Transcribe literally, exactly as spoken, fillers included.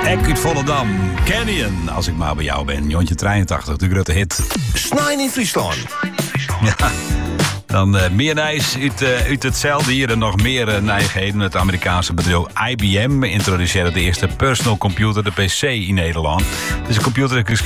Ek uit Volendam, Canyon, als ik maar bij jou ben. Jontje drieëntachtig, de grote hit. Snijn in Friesland. Ja, dan uh, meer nijs uit, uh, uit hetzelfde hier en nog meer uh, nijigheden. Het Amerikaanse bedrijf I B M introduceerde de eerste personal computer, de P C, in Nederland. Het is een computer